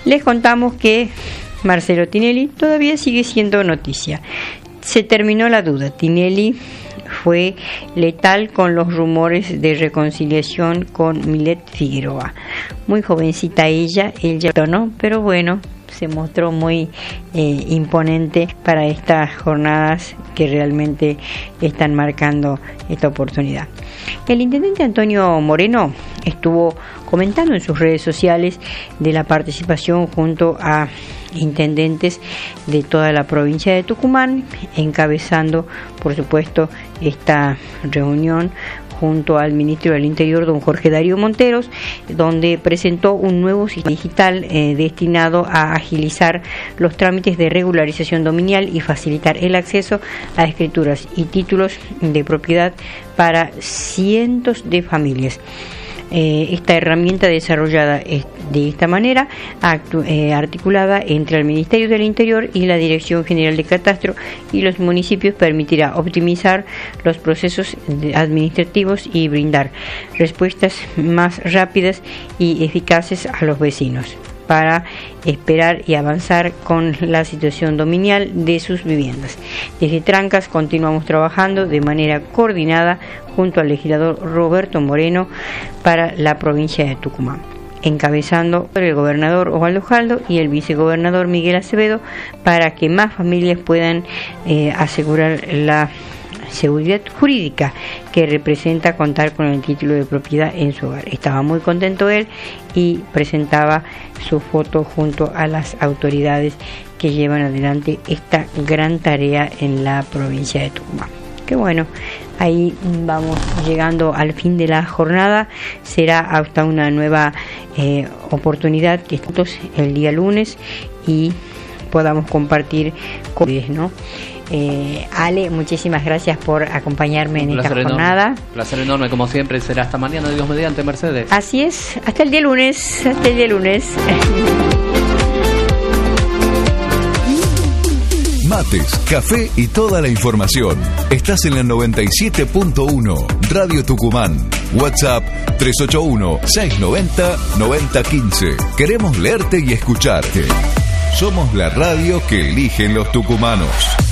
les contamos que Marcelo Tinelli todavía sigue siendo noticia. Se terminó la duda. Tinelli fue letal con los rumores de reconciliación con Milet Figueroa. Muy jovencita ella no, pero bueno, se mostró muy imponente para estas jornadas que realmente están marcando esta oportunidad. El intendente Antonio Moreno estuvo comentando en sus redes sociales de la participación junto a intendentes de toda la provincia de Tucumán, encabezando, por supuesto, esta reunión junto al ministro del Interior, don Jorge Darío Monteros, donde presentó un nuevo sistema digital destinado a agilizar los trámites de regularización dominial y facilitar el acceso a escrituras y títulos de propiedad para cientos de familias. Esta herramienta desarrollada de esta manera, articulada entre el Ministerio del Interior y la Dirección General de Catastro y los municipios, permitirá optimizar los procesos administrativos y brindar respuestas más rápidas y eficaces a los vecinos para esperar y avanzar con la situación dominial de sus viviendas. Desde Trancas continuamos trabajando de manera coordinada junto al legislador Roberto Moreno para la provincia de Tucumán, encabezando el gobernador Osvaldo Jaldo y el vicegobernador Miguel Acevedo, para que más familias puedan asegurar la seguridad jurídica que representa contar con el título de propiedad en su hogar. Estaba muy contento él y presentaba su foto junto a las autoridades que llevan adelante esta gran tarea en la provincia de Tucumán. Qué bueno, ahí vamos llegando al fin de la jornada. Será hasta una nueva oportunidad que estemos el día lunes y podamos compartir con ustedes, ¿no? Ale, muchísimas gracias por acompañarme en esta jornada. Placer enorme, como siempre. Será hasta mañana, Dios mediante, Mercedes. Así es, hasta el día lunes. Mates, café y toda la información. Estás en la 97.1 Radio Tucumán. WhatsApp 381-690-9015. Queremos leerte y escucharte. Somos la radio que eligen los tucumanos.